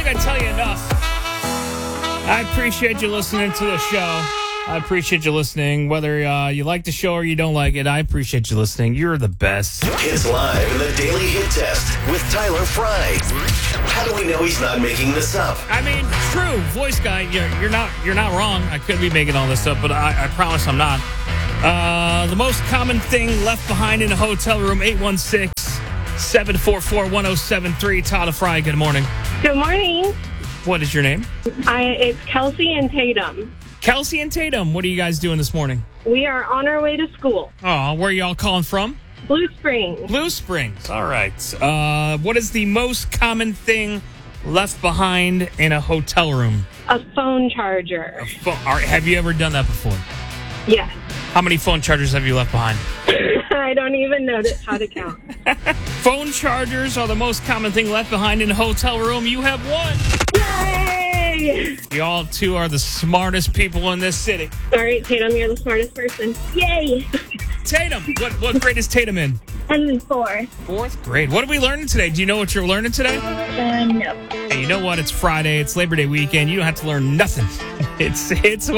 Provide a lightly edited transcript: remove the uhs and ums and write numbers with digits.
think I tell you enough. I appreciate you listening to the show. I appreciate you listening. Whether you like the show or you don't like it, I appreciate you listening. You're the best. Hits Live in the Daily Hit Test with Tyler Fry. How do we know he's not making this up? I mean, true. Voice guy, you're not wrong. I could be making all this up, but I promise I'm not. The most common thing left behind in a hotel room, 816-744-1073. Tyler Fry, good morning. Good morning. What is your name? It's Kelsey and Tatum. Kelsey and Tatum, what are you guys doing this morning? We are on our way to school. Oh, where are y'all calling from? Blue Springs. Blue Springs. All right. What is the most common thing left behind in a hotel room? A phone charger. All right. Have you ever done that before? Yes. How many phone chargers have you left behind? I don't even know how to count. Phone chargers are the most common thing left behind in a hotel room. You have one. Yay! Y'all two are the smartest people in this city. All right, Tatum, you're the smartest person. Yay! Tatum, what grade is Tatum in? I'm in 4. Fourth grade. What are we learning today? Do you know what you're learning today? No. Hey, you know what? It's Friday. It's Labor Day weekend. You don't have to learn nothing. It's